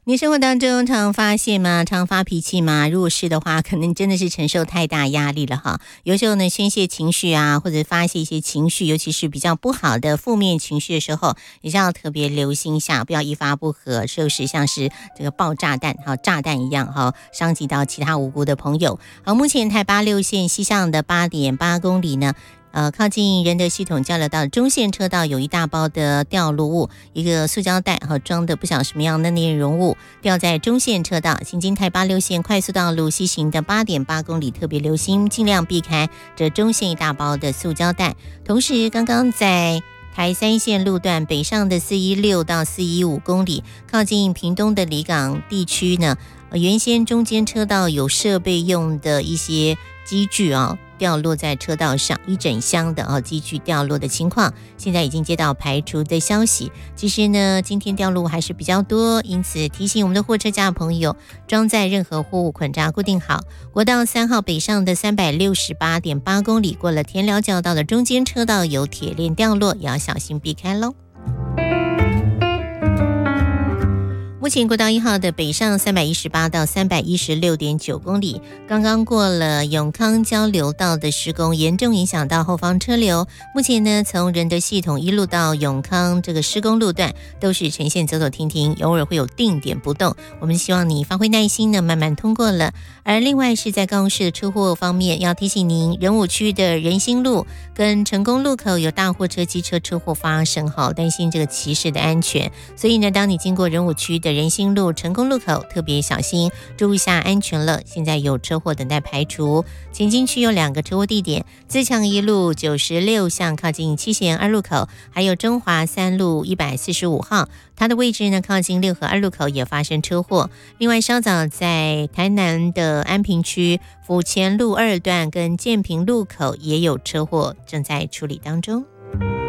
你生活当中常发现吗？常发脾气吗？如果是的话，可能真的是承受太大压力了哈。有时候呢，宣泄情绪啊，或者发泄一些情绪，尤其是比较不好的负面情绪的时候，也是要特别留心一下，不要一发不可，就是像是这个爆炸弹哈，炸弹一样哈，伤及到其他无辜的朋友。好，目前台8、6线西向的8.8公里呢。靠近仁德系统交流道中线车道有一大包的掉落物，一个塑胶袋装的不晓得什么样的内容物掉在中线车道，行经台8、6线快速道路西行的8.8公里，特别留心，尽量避开这中线一大包的塑胶袋。同时，刚刚在台3线路段北上的416到415公里，靠近屏东的离港地区呢，原先中间车道有设备用的一些机具掉落在车道上，一整箱的机具掉落的情况，现在已经接到排除的消息。其实呢，今天掉落还是比较多，因此提醒我们的货车架朋友，装载任何货物捆扎固定好。国道3号北上的368.8公里，过了田寮交道的中间车道有铁链掉落，也要小心避开咯。目前国道1号的北上318到316.9公里，刚刚过了永康交流道的施工，严重影响到后方车流。目前呢，从仁德系统一路到永康这个施工路段都是呈现走走停停，偶尔会有定点不动。我们希望你发挥耐心呢，慢慢通过了。而另外是在高雄市的车祸方面，要提醒您，仁武区的仁兴路跟成功路口有大货车、机车车祸发生，好担心这个骑士的安全。所以呢，当你经过仁武区的仁兴路、成功路口，特别小心，注意一下安全了。现在有车祸等待排除。前进区有2个车祸地点，自强一路96巷靠近七贤2路口，还有中华3路145号，它的位置呢靠近六合2路口也发生车祸。另外稍早在台南的安平区府前路2段跟建平路口也有车祸，正在处理当中。